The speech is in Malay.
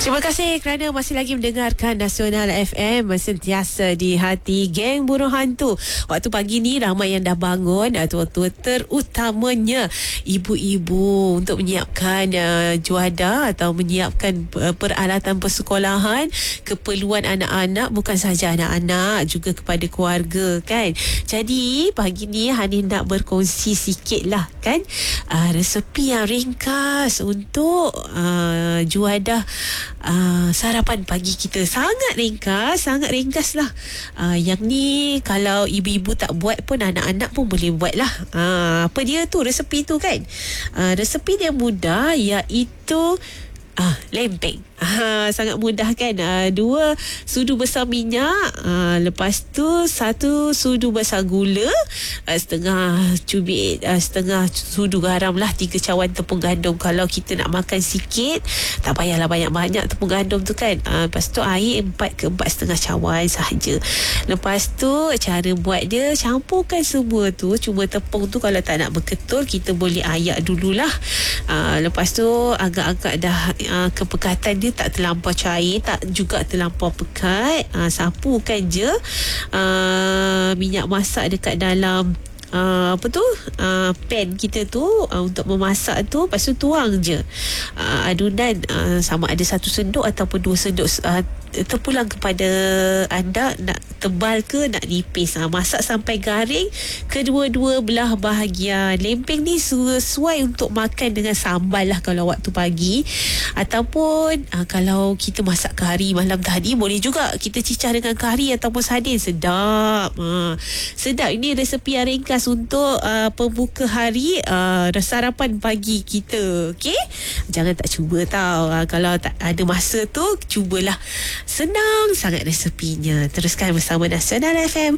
Terima kasih kerana masih lagi mendengarkan Nasional FM, sentiasa di hati geng burung hantu. Waktu pagi ni ramai yang dah bangun, tua-tua terutamanya ibu-ibu, untuk menyiapkan juada atau menyiapkan peralatan persekolahan, keperluan anak-anak, bukan sahaja anak-anak, juga kepada keluarga kan. Jadi pagi ni Hani nak berkongsi sikit lah kan, resepi yang ringkas untuk juadah sarapan pagi kita. Sangat ringkas lah. Yang ni kalau ibu-ibu tak buat pun anak-anak pun boleh buat lah. Apa dia tu resepi tu kan? Resepi dia mudah, iaitu lempeng. Sangat mudah kan. 2 sudu besar minyak, lepas tu 1 sudu besar gula, setengah cubit, setengah sudu garam lah, 3 cawan tepung gandum. Kalau kita nak makan sikit, tak payahlah banyak-banyak tepung gandum tu kan. Lepas tu air 4 ke 4,5 cawan sahaja. Lepas tu cara buat dia, campurkan semua tu. Cuma tepung tu kalau tak nak berketul, kita boleh ayak dululah. Lepas tu agak-agak dah kepekatan dia tak terlampau cair, tak juga terlampau pekat. Sapukan je minyak masak dekat dalam pan kita tu untuk memasak tu. Lepas tu tuang je adunan, sama ada 1 sendok ataupun 2 sendok. Terpulang kepada anda nak tebal ke nak nipis. Masak sampai garing kedua-dua belah bahagian. Lempeng ni sesuai untuk makan dengan sambal lah kalau waktu pagi, ataupun kalau kita masak kari malam tadi, boleh juga kita cicah dengan kari ataupun sardin. Sedap. Sedap. Ini resepi yang ringkas untuk pembuka hari, sarapan pagi kita. Okey, jangan tak cuba tau. Kalau tak ada masa tu, cubalah. Senang sangat resepinya. Teruskan bersama Nasional FM.